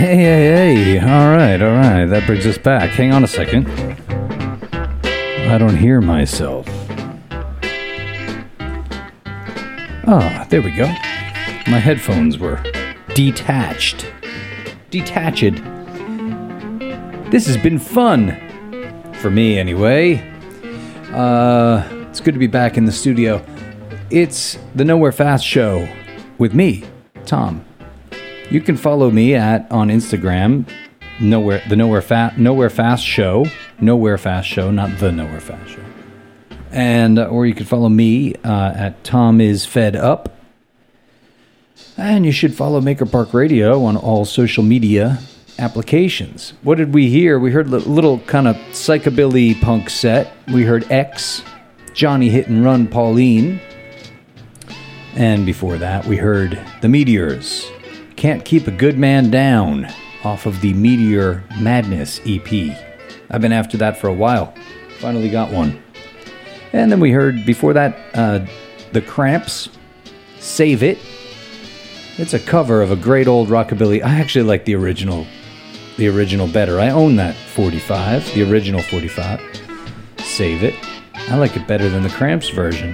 Hey. All right. That brings us back. Hang on a second. I don't hear myself. There we go. My headphones were detached. Detached. This has been fun. For me, anyway. It's good to be back in the studio. It's the Nowhere Fast Show with me, Tom. You can follow me on Instagram, Nowhere Fast Show, not the Nowhere Fast Show, and or you can follow me at Tom is Fed Up, and you should follow Maker Park Radio on all social media applications. What did we hear? We heard a little kind of psychobilly punk set. We heard X, Johnny Hit and Run, Pauline, and before that we heard the Meteors. Can't Keep a Good Man Down off of the Meteor Madness EP. I've been after that for a while. Finally got one. And then we heard before that The Cramps, Save It. It's a cover of a great old rockabilly. I actually like the original better. I own that 45, the original 45. Save It. I like it better than the Cramps version.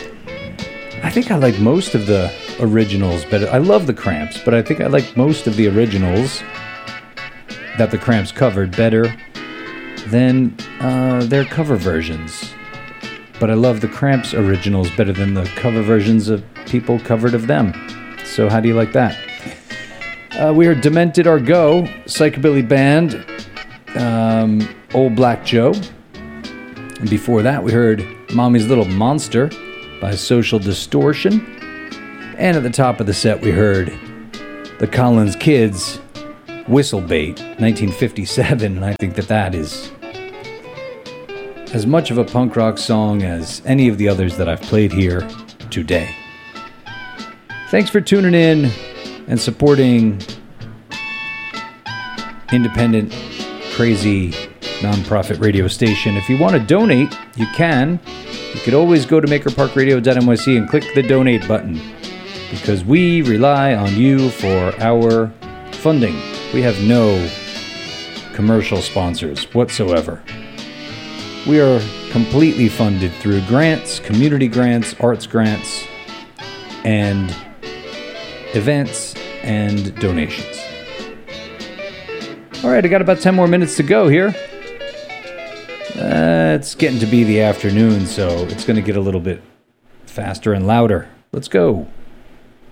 I think I like most of the originals better. I love the Cramps, but I think I like most of the originals that the Cramps covered better than their cover versions. But I love the Cramps originals better than the cover versions of people covered of them. So how do you like that? We heard Demented Argo, Psychobilly Band, Old Black Joe. And before that, we heard Mommy's Little Monster by Social Distortion. And at the top of the set, we heard the Collins Kids, Whistlebait, 1957. And I think that is as much of a punk rock song as any of the others that I've played here today. Thanks for tuning in and supporting independent, crazy, non-profit radio station. If you want to donate, you can. You could always go to makerparkradio.nyc and click the donate button, because we rely on you for our funding. We have no commercial sponsors whatsoever. We are completely funded through grants, community grants, arts grants, and events and donations. All right, I got about 10 more minutes to go here. It's getting to be the afternoon, so it's going to get a little bit faster and louder. Let's go.